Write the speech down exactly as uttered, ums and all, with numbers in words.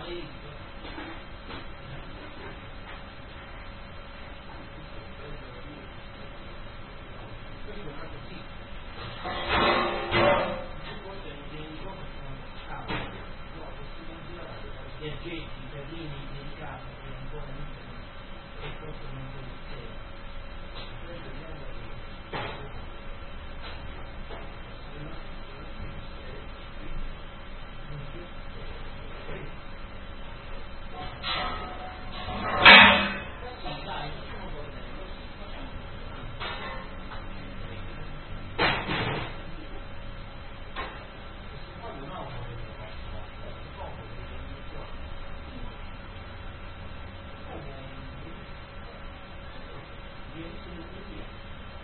gli aggetti, i termini delicati che ancora non sono e forse non sono